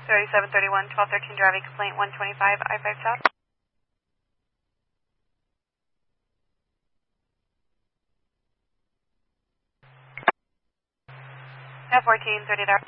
3731, 1213 driving complaint 125, I-5 South. F14, 30 dark.